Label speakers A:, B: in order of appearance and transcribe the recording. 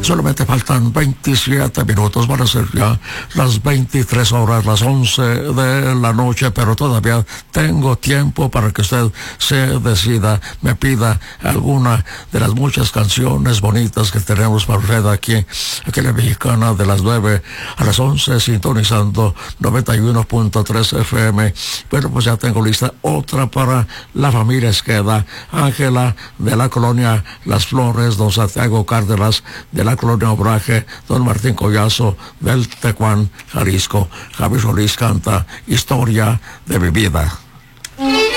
A: Solamente faltan 27 minutos, van a ser ya las 23 horas, las 11 de la noche, pero todavía tengo tiempo para que usted se decida, me pida alguna de las muchas canciones bonitas que tenemos para usted aquí en la Mexicana, de las 9 a las 11, sintonizando 91.3 FM. Bueno, pues ya tengo lista otra para la familia Esqueda, Ángela de la colonia Las Flores, don Santiago Cárdenas de la colonia Obraje, don Martín Collazo del Tecuán, Jalisco. Javier Solís canta Historia de mi vida.